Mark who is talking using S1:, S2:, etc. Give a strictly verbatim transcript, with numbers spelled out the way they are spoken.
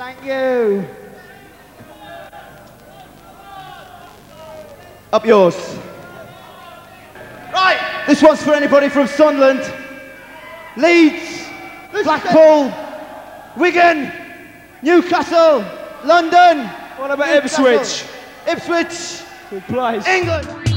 S1: Thank you.
S2: Up yours. Right, this one's for anybody from Sunderland, Leeds, Blackpool, Wigan, Newcastle, London.
S1: What about
S2: Newcastle,
S1: Ipswich?
S2: Ipswich,
S1: Good place.
S2: England.